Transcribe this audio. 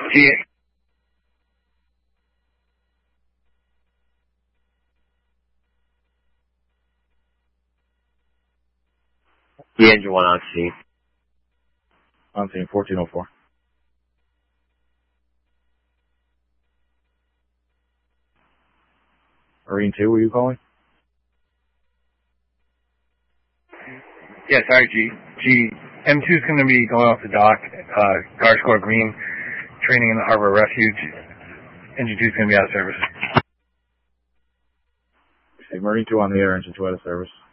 G. The engine 1 on scene. On scene, 1404. Marine 2, were you calling? Yeah, sorry, G. M2 is going to be going off the dock, Guard Score Green, training in the Harbor Refuge. Engine 2 is going to be out of service. Okay, Marine 2 on the air, engine 2 out of service.